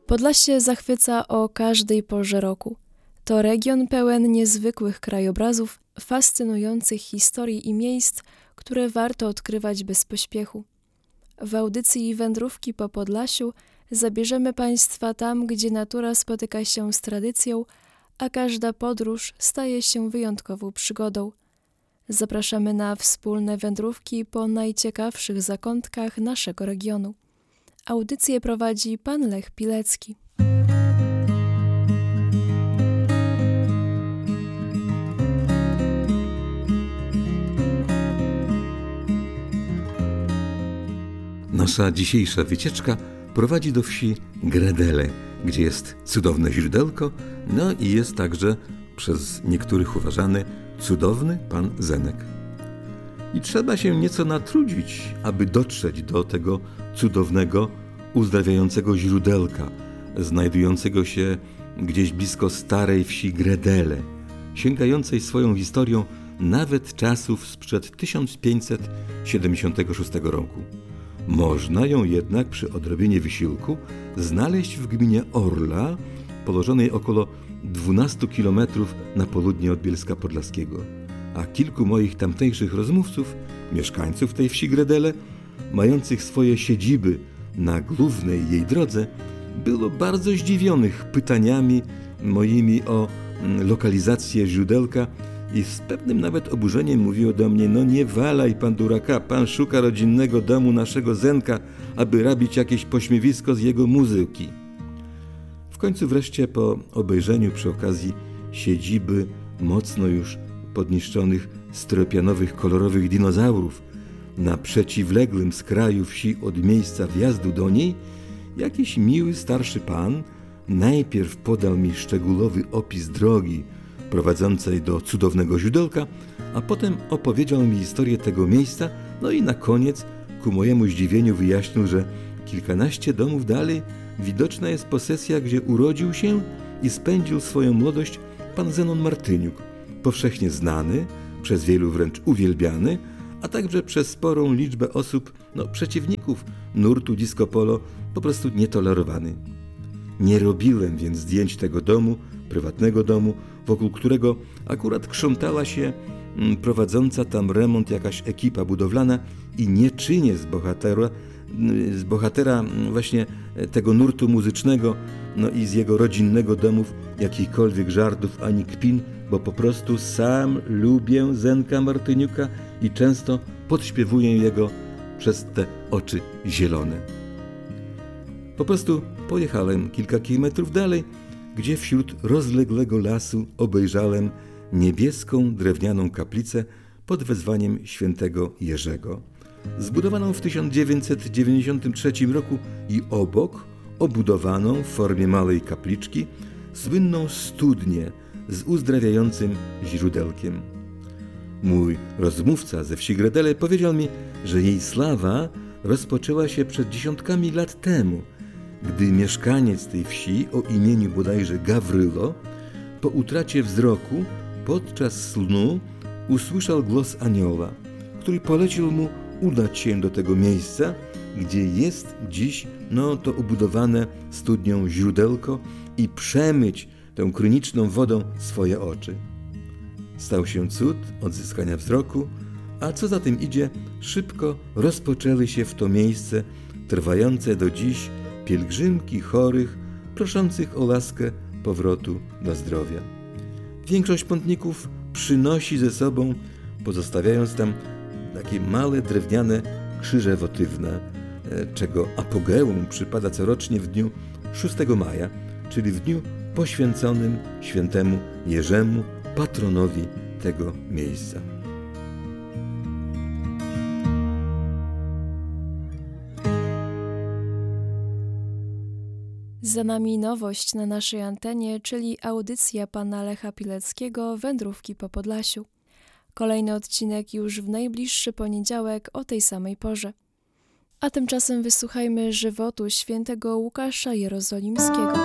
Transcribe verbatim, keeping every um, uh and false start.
Podlasie zachwyca o każdej porze roku. To region pełen niezwykłych krajobrazów, fascynujących historii i miejsc, które warto odkrywać bez pośpiechu. W audycji Wędrówki po Podlasiu zabierzemy Państwa tam, gdzie natura spotyka się z tradycją, a każda podróż staje się wyjątkową przygodą. Zapraszamy na wspólne wędrówki po najciekawszych zakątkach naszego regionu. Audycję prowadzi pan Lech Pilecki. Nasza dzisiejsza wycieczka prowadzi do wsi Gredele, gdzie jest cudowne źródełko, no i jest także przez niektórych uważany cudowny pan Zenek. I trzeba się nieco natrudzić, aby dotrzeć do tego cudownego, uzdrawiającego źródełka, znajdującego się gdzieś blisko starej wsi Gredele, sięgającej swoją historią nawet czasów sprzed tysiąc pięćset siedemdziesiątego szóstego roku. Można ją jednak przy odrobinie wysiłku znaleźć w gminie Orla, położonej około dwunastu kilometrów na południe od Bielska Podlaskiego. A kilku moich tamtejszych rozmówców, mieszkańców tej wsi Gredele, mających swoje siedziby na głównej jej drodze, było bardzo zdziwionych pytaniami moimi o lokalizację źródełka i z pewnym nawet oburzeniem mówiło do mnie: no nie walaj pan duraka, pan szuka rodzinnego domu naszego Zenka, aby robić jakieś pośmiewisko z jego muzyki. W końcu wreszcie po obejrzeniu przy okazji siedziby mocno już podniszczonych styropianowych kolorowych dinozaurów na przeciwległym skraju wsi od miejsca wjazdu do niej, jakiś miły starszy pan najpierw podał mi szczegółowy opis drogi prowadzącej do cudownego źródełka, a potem opowiedział mi historię tego miejsca, no i na koniec ku mojemu zdziwieniu wyjaśnił, że kilkanaście domów dalej widoczna jest posesja, gdzie urodził się i spędził swoją młodość pan Zenon Martyniuk, powszechnie znany, przez wielu wręcz uwielbiany, a także przez sporą liczbę osób, no przeciwników nurtu disco polo, po prostu nietolerowany. Nie robiłem więc zdjęć tego domu, prywatnego domu, wokół którego akurat krzątała się mm, prowadząca tam remont jakaś ekipa budowlana i nie czynię z bohatera, z bohatera właśnie tego nurtu muzycznego, no i z jego rodzinnego domów jakichkolwiek żartów ani kpin, bo po prostu sam lubię Zenka Martyniuka i często podśpiewuję jego przez te oczy zielone. Po prostu pojechałem kilka kilometrów dalej, gdzie wśród rozległego lasu obejrzałem niebieską drewnianą kaplicę pod wezwaniem świętego Jerzego, zbudowaną w tysiąc dziewięćset dziewięćdziesiątym trzecim roku i obok obudowaną w formie małej kapliczki słynną studnię z uzdrawiającym źródełkiem. Mój rozmówca ze wsi Gredele powiedział mi, że jej sława rozpoczęła się przed dziesiątkami lat temu, gdy mieszkaniec tej wsi o imieniu bodajże Gawrylo po utracie wzroku podczas snu usłyszał głos anioła, który polecił mu udać się do tego miejsca, gdzie jest dziś no to ubudowane studnią źródełko i przemyć tą kryniczną wodą swoje oczy. Stał się cud odzyskania wzroku, a co za tym idzie, szybko rozpoczęły się w to miejsce trwające do dziś pielgrzymki chorych, proszących o łaskę powrotu do zdrowia. Większość pątników przynosi ze sobą, pozostawiając tam takie małe drewniane krzyże wotywne, czego apogeum przypada corocznie w dniu szóstego maja, czyli w dniu poświęconym świętemu Jerzemu, patronowi tego miejsca. Za nami nowość na naszej antenie, czyli audycja pana Lecha Pileckiego Wędrówki po Podlasiu. Kolejny odcinek już w najbliższy poniedziałek o tej samej porze. A tymczasem wysłuchajmy żywotu świętego Łukasza Jerozolimskiego.